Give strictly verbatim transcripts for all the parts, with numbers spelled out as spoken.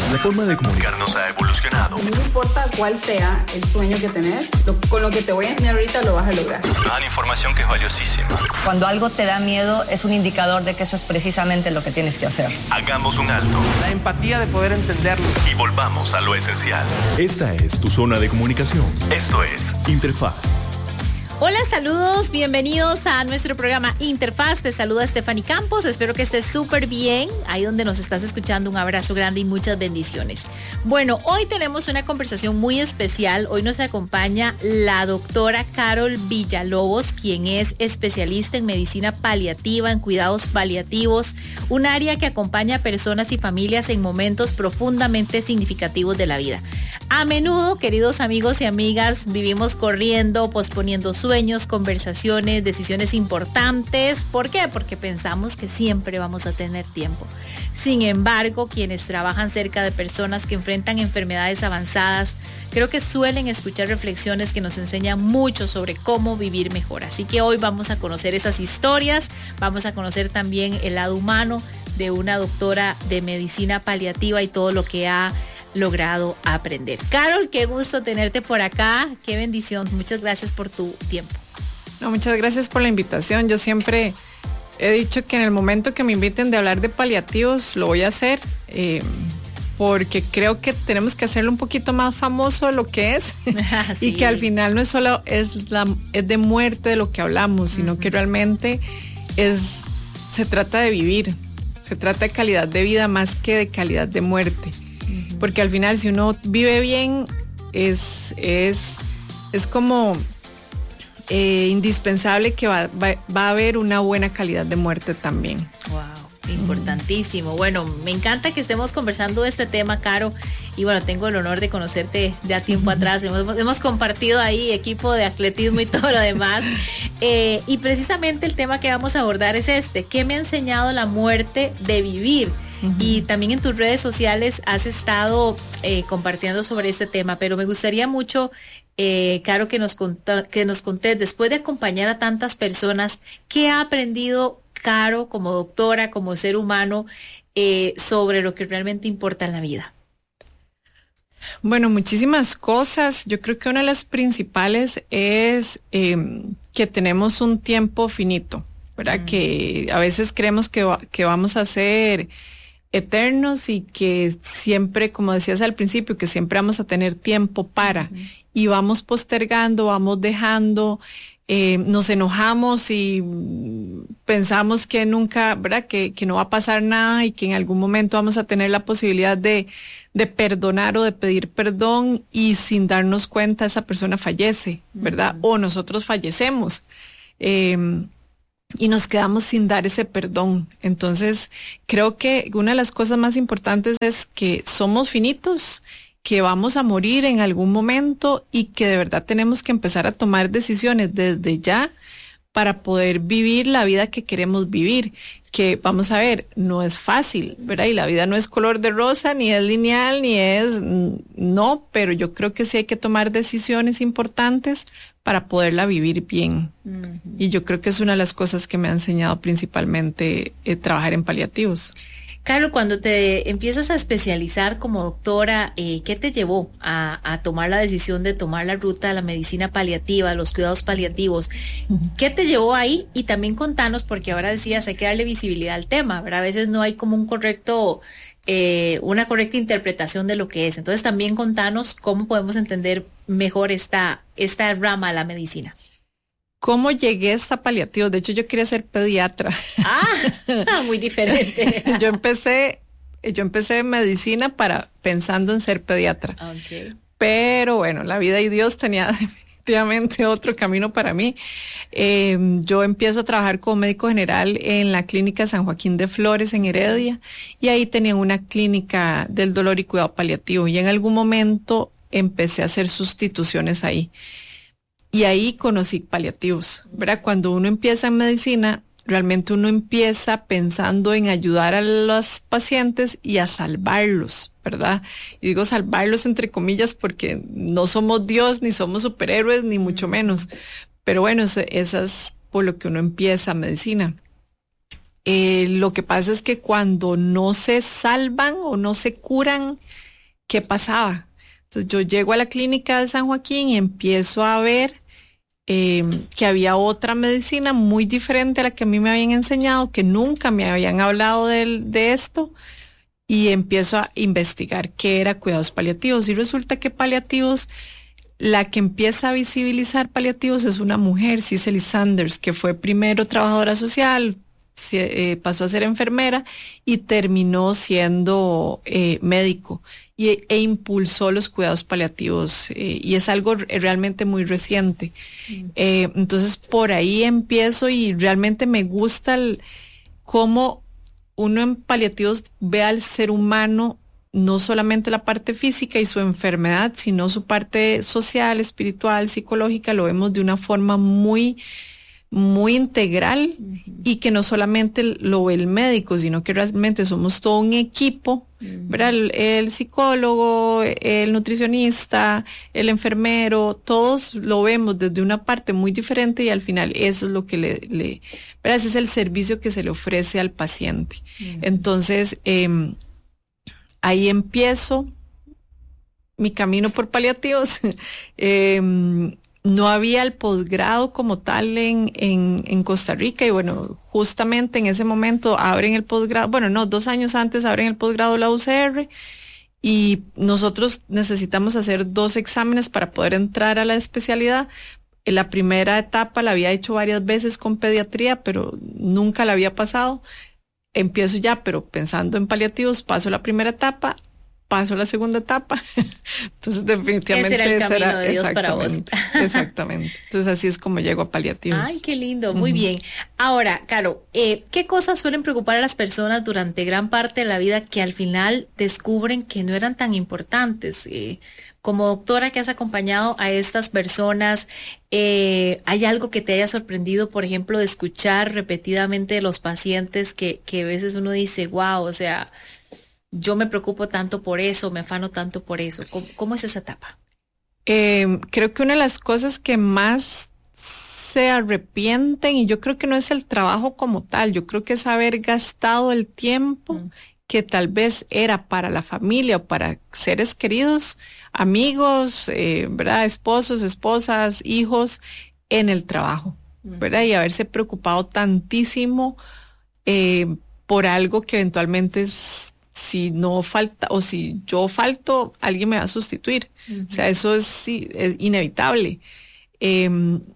La forma de comunicarnos ha evolucionado. No importa cuál sea el sueño que tenés, lo, con lo que te voy a enseñar ahorita lo vas a lograr. Nos dan información que es valiosísima. Cuando algo te da miedo es un indicador de que eso es precisamente lo que tienes que hacer. Hagamos un alto. La empatía de poder entenderlo. Y volvamos a lo esencial. Esta es tu zona de comunicación. Esto es Interfaz. Hola, saludos, bienvenidos a nuestro programa Interfaz. Te saluda Stephanie Campos, espero que estés súper bien. Ahí donde nos estás escuchando, un abrazo grande y muchas bendiciones. Bueno, hoy tenemos una conversación muy especial. Hoy nos acompaña la doctora Carol Villalobos, quien es especialista en medicina paliativa, en cuidados paliativos, un área que acompaña a personas y familias en momentos profundamente significativos de la vida. A menudo, queridos amigos y amigas, vivimos corriendo, posponiendo sueños, conversaciones, decisiones importantes. ¿Por qué? Porque pensamos que siempre vamos a tener tiempo. Sin embargo, quienes trabajan cerca de personas que enfrentan enfermedades avanzadas, creo que suelen escuchar reflexiones que nos enseñan mucho sobre cómo vivir mejor. Así que hoy vamos a conocer esas historias, vamos a conocer también el lado humano de una doctora de medicina paliativa y todo lo que ha logrado aprender. Carol, qué gusto tenerte por acá, qué bendición, muchas gracias por tu tiempo. No, muchas gracias por la invitación. Yo siempre he dicho que en el momento que me inviten de hablar de paliativos lo voy a hacer, eh, porque creo que tenemos que hacerlo un poquito más famoso de lo que es. Sí. Y que al final no es solo es, la, es de muerte de lo que hablamos, sino uh-huh. que realmente es, se trata de vivir, se trata de calidad de vida más que de calidad de muerte. Porque al final si uno vive bien es, es, es como eh, indispensable que va, va, va a haber una buena calidad de muerte también. Wow, importantísimo. Mm. Bueno, me encanta que estemos conversando de este tema, Caro. Y bueno, tengo el honor de conocerte ya tiempo mm. atrás. Hemos, hemos compartido ahí equipo de atletismo y todo lo demás. Eh, y precisamente el tema que vamos a abordar es este. ¿Qué me ha enseñado la muerte de vivir? Uh-huh. Y también en tus redes sociales has estado eh, compartiendo sobre este tema, pero me gustaría mucho, eh, Caro, que nos, cont- que nos contés, después de acompañar a tantas personas, ¿qué ha aprendido Caro como doctora, como ser humano, eh, sobre lo que realmente importa en la vida? Bueno, muchísimas cosas. Yo creo que una de las principales es eh, que tenemos un tiempo finito, ¿verdad? Uh-huh. Que a veces creemos que, va- que vamos a ser eternos y que siempre, como decías al principio, que siempre vamos a tener tiempo para, uh-huh. y vamos postergando, vamos dejando, eh, nos enojamos y pensamos que nunca, ¿verdad? Que, que no va a pasar nada y que en algún momento vamos a tener la posibilidad de, de perdonar o de pedir perdón y sin darnos cuenta esa persona fallece, ¿verdad? Uh-huh. O nosotros fallecemos. Eh, Y nos quedamos sin dar ese perdón. Entonces, creo que una de las cosas más importantes es que somos finitos, que vamos a morir en algún momento y que de verdad tenemos que empezar a tomar decisiones desde ya para poder vivir la vida que queremos vivir. Que, vamos a ver, no es fácil, ¿verdad? Y la vida no es color de rosa, ni es lineal, ni es... No, pero yo creo que sí hay que tomar decisiones importantes para poderla vivir bien. Uh-huh. Y yo creo que es una de las cosas que me ha enseñado principalmente eh, trabajar en paliativos. Carol, cuando te empiezas a especializar como doctora, eh, ¿qué te llevó a, a tomar la decisión de tomar la ruta de la medicina paliativa, los cuidados paliativos? Uh-huh. ¿Qué te llevó ahí? Y también contanos, porque ahora decías, hay que darle visibilidad al tema, ¿verdad? A veces no hay como un correcto, eh, una correcta interpretación de lo que es. Entonces también contanos cómo podemos entender mejor esta, esta rama de la medicina. ¿Cómo llegué a esta paliativos? De hecho, yo quería ser pediatra. Ah, muy diferente. yo empecé, yo empecé medicina para pensando en ser pediatra. Okay. Pero bueno, la vida y Dios tenía definitivamente otro camino para mí. Eh, yo empiezo a trabajar como médico general en la clínica San Joaquín de Flores en Heredia y ahí tenían una clínica del dolor y cuidado paliativo y en algún momento empecé a hacer sustituciones ahí. Y ahí conocí paliativos, ¿verdad? Cuando uno empieza en medicina, realmente uno empieza pensando en ayudar a los pacientes y a salvarlos, ¿verdad? Y digo salvarlos entre comillas porque no somos Dios, ni somos superhéroes, ni mucho menos. Pero bueno, eso, eso es por lo que uno empieza medicina. Eh, lo que pasa es que cuando no se salvan o no se curan, ¿qué pasaba? Entonces yo llego a la clínica de San Joaquín y empiezo a ver eh, que había otra medicina muy diferente a la que a mí me habían enseñado, que nunca me habían hablado de, de esto, y empiezo a investigar qué era cuidados paliativos. Y resulta que paliativos, la que empieza a visibilizar paliativos es una mujer, Cicely Sanders, que fue primero trabajadora social, se, eh, pasó a ser enfermera y terminó siendo eh, médico y, e impulsó los cuidados paliativos eh, y es algo realmente muy reciente. Mm. Eh, entonces por ahí empiezo y realmente me gusta el, cómo uno en paliativos ve al ser humano, no solamente la parte física y su enfermedad, sino su parte social, espiritual, psicológica, lo vemos de una forma muy muy integral, uh-huh. y que no solamente lo ve el médico, sino que realmente somos todo un equipo, uh-huh. ¿verdad? El, el psicólogo, el nutricionista, el enfermero, todos lo vemos desde una parte muy diferente y al final eso es lo que le, le ¿verdad? Ese es el servicio que se le ofrece al paciente. Uh-huh. Entonces, eh, ahí empiezo mi camino por paliativos. eh, No había el posgrado como tal en, en, en Costa Rica y bueno, justamente en ese momento abren el posgrado, bueno, no, dos años antes abren el posgrado de la U C R y nosotros necesitamos hacer dos exámenes para poder entrar a la especialidad. En la primera etapa la había hecho varias veces con pediatría, pero nunca la había pasado. Empiezo ya, pero pensando en paliativos, paso la primera etapa, paso a la segunda etapa. Entonces definitivamente ese era el camino era, de Dios para vos. Exactamente. Entonces así es como llego a paliativos. Ay, qué lindo, muy uh-huh. bien. Ahora, Caro, eh, ¿qué cosas suelen preocupar a las personas durante gran parte de la vida que al final descubren que no eran tan importantes? Eh, como doctora que has acompañado a estas personas, eh, ¿hay algo que te haya sorprendido, por ejemplo, de escuchar repetidamente de los pacientes que, que a veces uno dice, wow, o sea, yo me preocupo tanto por eso, me afano tanto por eso? ¿Cómo, cómo es esa etapa? Eh, creo que una de las cosas que más se arrepienten, y yo creo que no es el trabajo como tal, yo creo que es haber gastado el tiempo mm. que tal vez era para la familia o para seres queridos, amigos, eh, ¿verdad? Esposos, esposas, hijos, en el trabajo, mm. ¿verdad? Y haberse preocupado tantísimo eh, por algo que eventualmente es, si no falta o si yo falto, alguien me va a sustituir. Uh-huh. O sea, eso es, sí, es inevitable. Eh,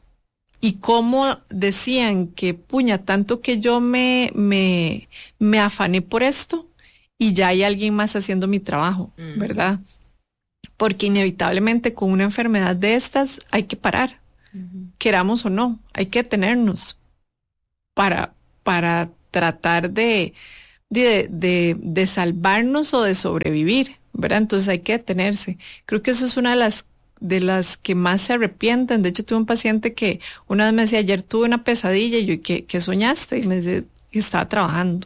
y como decían que, puña, tanto que yo me, me, me afané por esto y ya hay alguien más haciendo mi trabajo, uh-huh. ¿verdad? Porque inevitablemente con una enfermedad de estas hay que parar, uh-huh. queramos o no, hay que detenernos para, para tratar de De, de, de salvarnos o de sobrevivir, ¿verdad? Entonces hay que detenerse. Creo que eso es una de las, de las que más se arrepienten. De hecho, tuve un paciente que una vez me decía, ayer tuve una pesadilla, y yo, ¿qué, qué soñaste? Y me decía, estaba trabajando.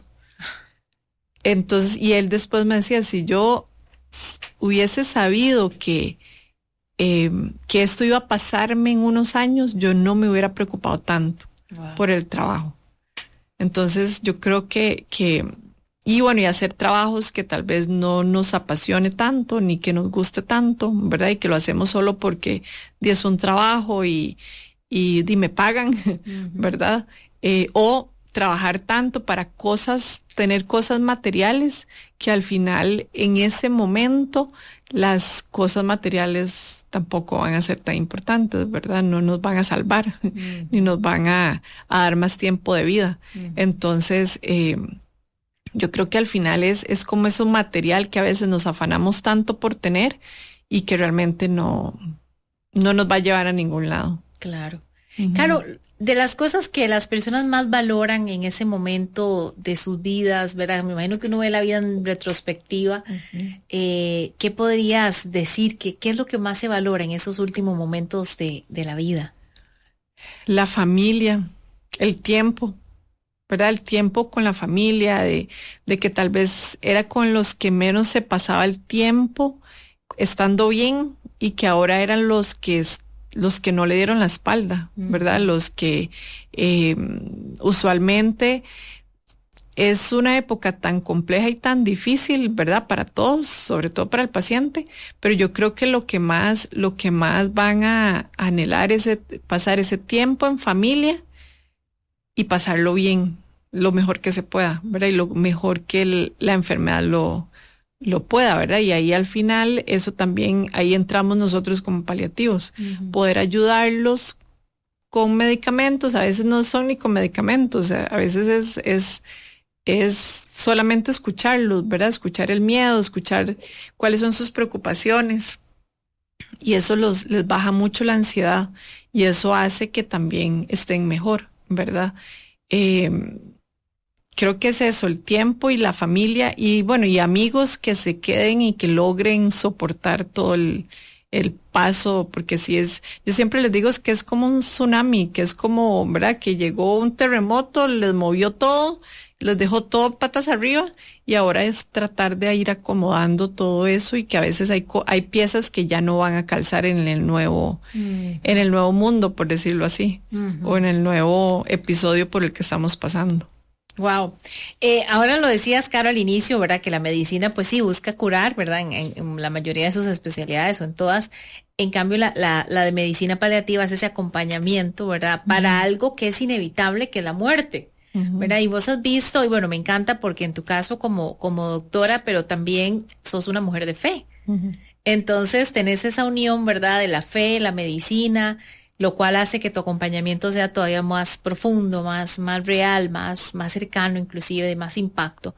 Entonces, y él después me decía, si yo hubiese sabido que, eh, que esto iba a pasarme en unos años, yo no me hubiera preocupado tanto wow. por el trabajo. Entonces, yo creo que, que Y bueno, y hacer trabajos que tal vez no nos apasione tanto, ni que nos guste tanto, ¿verdad? Y que lo hacemos solo porque es un trabajo y, y, y me pagan, uh-huh. ¿verdad? Eh, o trabajar tanto para cosas, tener cosas materiales, que al final, en ese momento, las cosas materiales tampoco van a ser tan importantes, ¿verdad? No nos van a salvar, uh-huh. ni nos van a, a dar más tiempo de vida. Uh-huh. Entonces, eh, yo creo que al final es, es como ese material que a veces nos afanamos tanto por tener y que realmente no, no nos va a llevar a ningún lado. Claro. Uh-huh. Claro, de las cosas que las personas más valoran en ese momento de sus vidas, ¿verdad? Me imagino que uno ve la vida en retrospectiva. Uh-huh. Eh, ¿Qué podrías decir? ¿Qué, ¿Qué es lo que más se valora en esos últimos momentos de, de la vida? La familia, el tiempo. ¿Verdad? El tiempo con la familia, de, de que tal vez era con los que menos se pasaba el tiempo estando bien y que ahora eran los que, los que no le dieron la espalda, ¿verdad? Uh-huh. Los que eh, usualmente es una época tan compleja y tan difícil, ¿verdad? Para todos, sobre todo para el paciente, pero yo creo que lo que más, lo que más van a anhelar es pasar ese tiempo en familia y pasarlo bien, lo mejor que se pueda, ¿verdad? Y lo mejor que el, la enfermedad lo, lo pueda, ¿verdad? Y ahí al final, eso también, ahí entramos nosotros como paliativos, uh-huh. poder ayudarlos con medicamentos, a veces no son ni con medicamentos, a veces es, es, es solamente escucharlos, ¿verdad? Escuchar el miedo, escuchar cuáles son sus preocupaciones, y eso los, les baja mucho la ansiedad, y eso hace que también estén mejor, ¿verdad? Eh, Creo que es eso, el tiempo y la familia y bueno, y amigos que se queden y que logren soportar todo el, el paso, porque si es, yo siempre les digo es que es como un tsunami, que es como, ¿verdad? Que llegó un terremoto, les movió todo, les dejó todo patas arriba y ahora es tratar de ir acomodando todo eso y que a veces hay, hay piezas que ya no van a calzar en el nuevo, mm. en el nuevo mundo, por decirlo así, uh-huh. o en el nuevo episodio por el que estamos pasando. Wow. Eh, ahora lo decías, Caro, al inicio, ¿verdad? Que la medicina, pues sí, busca curar, ¿verdad? En, en, en la mayoría de sus especialidades o en todas. En cambio, la, la, la de medicina paliativa es ese acompañamiento, ¿verdad? Para uh-huh. algo que es inevitable, que es la muerte, uh-huh. ¿verdad? Y vos has visto, y bueno, me encanta porque en tu caso como, como doctora, pero también sos una mujer de fe. Uh-huh. Entonces, tenés esa unión, ¿verdad? De la fe, la medicina, lo cual hace que tu acompañamiento sea todavía más profundo, más, más real, más, más cercano, inclusive de más impacto.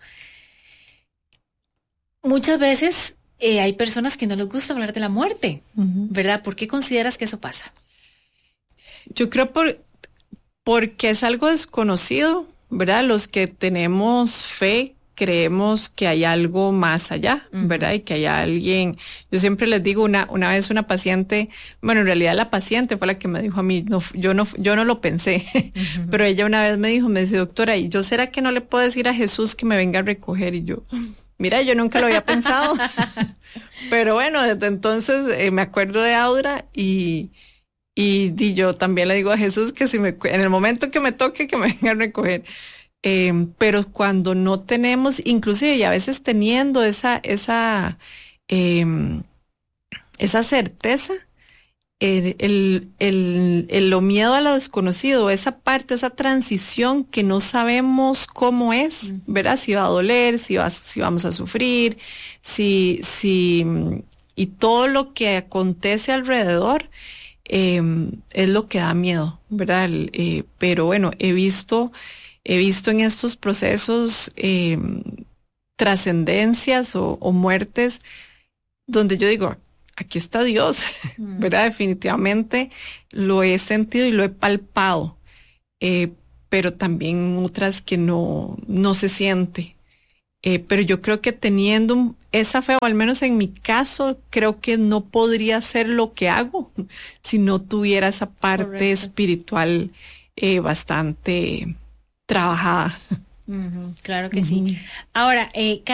Muchas veces eh, hay personas que no les gusta hablar de la muerte, uh-huh. ¿verdad? ¿Por qué consideras que eso pasa? Yo creo por, porque es algo desconocido, ¿verdad? Los que tenemos fe creemos que hay algo más allá, uh-huh. ¿verdad? Y que hay alguien, yo siempre les digo, una, una vez una paciente, bueno, en realidad la paciente fue la que me dijo a mí, no, yo no, yo no lo pensé, uh-huh. pero ella una vez me dijo, me dice, doctora, ¿y yo será que no le puedo decir a Jesús que me venga a recoger? Y yo, mira, yo nunca lo había pensado, pero bueno, desde entonces eh, me acuerdo de Aura y, y, y yo también le digo a Jesús que si me, en el momento que me toque, que me venga a recoger. Eh, pero cuando no tenemos, inclusive y a veces teniendo esa, esa, eh, esa certeza, el, el, el, el, lo miedo a lo desconocido, esa parte, esa transición que no sabemos cómo es, ¿verdad? Si va a doler, si, va, si vamos a sufrir, si, si, y todo lo que acontece alrededor, eh, es lo que da miedo, ¿verdad? El, eh, pero bueno, he visto... He visto en estos procesos eh, trascendencias o, o muertes donde yo digo, aquí está Dios, mm. ¿verdad? Definitivamente lo he sentido y lo he palpado, eh, pero también otras que no, no se siente. Eh, pero yo creo que teniendo esa fe, o al menos en mi caso, creo que no podría hacer lo que hago si no tuviera esa parte Correcto. espiritual eh, bastante... trabajada. Uh-huh, claro que uh-huh. sí. Ahora, eh,